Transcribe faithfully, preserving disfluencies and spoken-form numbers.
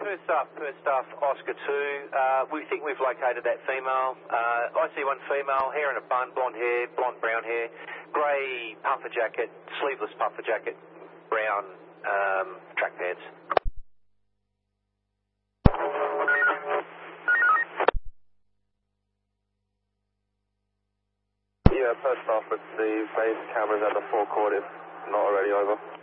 first up, first off, Oscar two. Uh, we think we've located that female. Uh, I see one female, hair in a bun, blonde hair, blonde brown hair, grey puffer jacket, sleeveless puffer jacket, brown um, track pants. Yeah, first off, with the base cameras at the forecourt, if not already over.